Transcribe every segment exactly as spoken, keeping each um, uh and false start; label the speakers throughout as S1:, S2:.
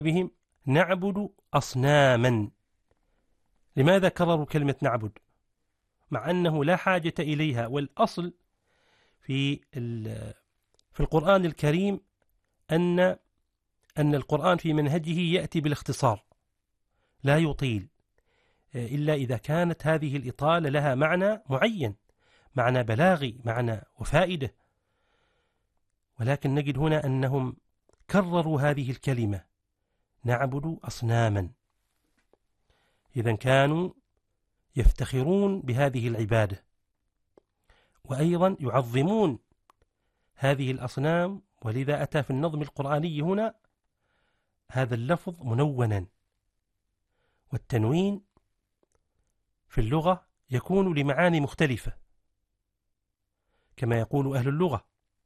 S1: بهم نعبد أصناما. لماذا كرروا كلمة نعبد مع أنه لا حاجة إليها؟ والأصل في في القرآن الكريم أن أن القرآن في منهجه يأتي بالاختصار، لا يطيل إلا إذا كانت هذه الإطالة لها معنى معين، معنى بلاغي، معنى وفائدة. ولكن نجد هنا أنهم كرروا هذه الكلمة نعبد أصناما، إذن كانوا يفتخرون بهذه العبادة، وأيضا يعظمون هذه الأصنام. ولذا أتى في النظم القرآني هنا هذا اللفظ منونا، والتنوين في اللغة يكون لمعاني مختلفة كما يقول أهل اللغة،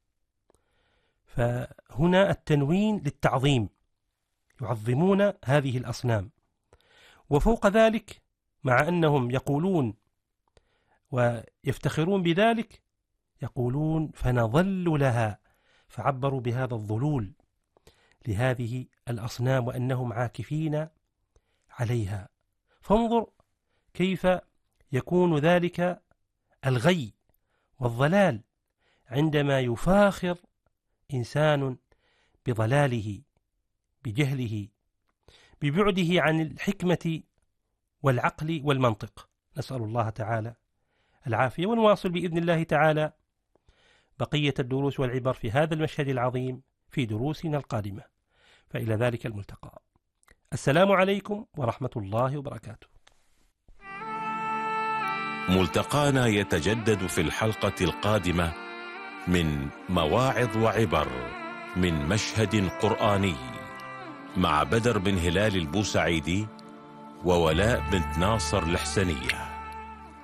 S1: فهنا التنوين للتعظيم، يعظمون هذه الأصنام. وفوق ذلك مع أنهم يقولون ويفتخرون بذلك يقولون فنظل لها، فعبروا بهذا الظلول لهذه الأصنام وأنهم عاكفين عليها. فانظر كيف يكون ذلك الغي والضلال عندما يفاخر إنسان بضلاله، بجهله، ببعده عن الحكمة والعقل والمنطق. نسأل الله تعالى العافية، ونواصل بإذن الله تعالى بقية الدروس والعبر في هذا المشهد العظيم في دروسنا القادمة، فإلى ذلك الملتقى. السلام عليكم ورحمة الله وبركاته.
S2: ملتقانا يتجدد في الحلقة القادمة من مواعظ وعبر من مشهد قرآني مع بدر بن هلال البوسعيدي وولاء بنت ناصر الحسنية.